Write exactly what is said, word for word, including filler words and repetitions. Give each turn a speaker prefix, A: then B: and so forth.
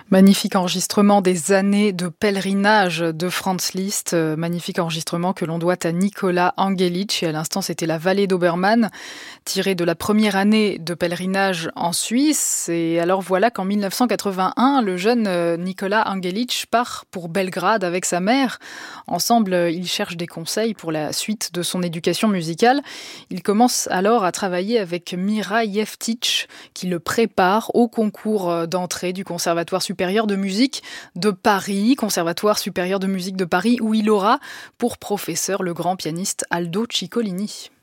A: Magnifique enregistrement des années de pèlerinage de Franz Liszt, euh, magnifique enregistrement que l'on doit à Nicolas Angelich, et à l'instant c'était la vallée d'Obermann, tiré de la première année de pèlerinage en Suisse. Et alors voilà qu'en dix-neuf cent quatre-vingt-un, le jeune euh, Nicolas Angelich part pour Belgrade avec sa mère. Ensemble, euh, ils cherchent des conseils pour la suite de son éducation musicale. Il commence alors à travailler avec Mira Jeftic, qui le prépare au concours euh, d'entrée du Conservatoire supérieur de musique de Paris, Conservatoire supérieur de musique de Paris, où il aura pour professeur le grand pianiste Aldo Ciccolini.